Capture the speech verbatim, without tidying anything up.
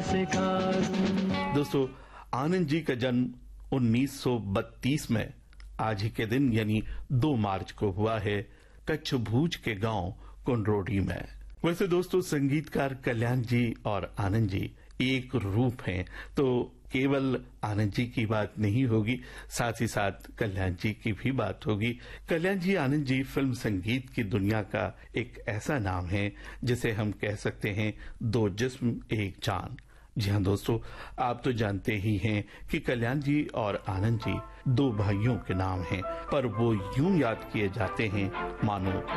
सिखा दूं। दोस्तों, आनंद जी का जन्म उन्नीस सौ बत्तीस में आज ही के दिन यानी दो मार्च को हुआ है कच्छ भूज के गांव कुंडरोडी में। वैसे दोस्तों, संगीतकार कल्याण जी और आनंद जी एक रूप हैं, तो केवल आनंद जी की बात नहीं होगी, साथ ही साथ कल्याण जी की भी बात होगी। कल्याण जी, आनंद जी फिल्म संगीत की दुनिया का एक ऐसा नाम है जिसे हम कह सकते हैं दो जिस्म एक जान। जी हाँ दोस्तों, आप तो जानते ही हैं कि कल्याण जी और आनंद जी दो भाइयों के नाम हैं, पर वो यूं याद किए जाते हैं मानो